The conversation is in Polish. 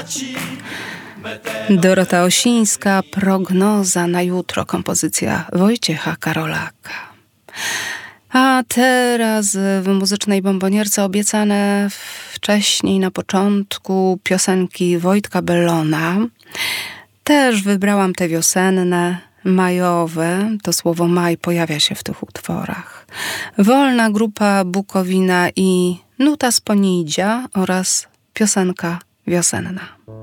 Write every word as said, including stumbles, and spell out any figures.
Dorota Osińska, prognoza na jutro, kompozycja Wojciecha Karolaka. A teraz w muzycznej bombonierce obiecane wcześniej na początku piosenki Wojtka Bellona. Też wybrałam te wiosenne, majowe, to słowo maj pojawia się w tych utworach. Wolna grupa Bukowina i Nuta Sponidzia oraz piosenka wiosenna.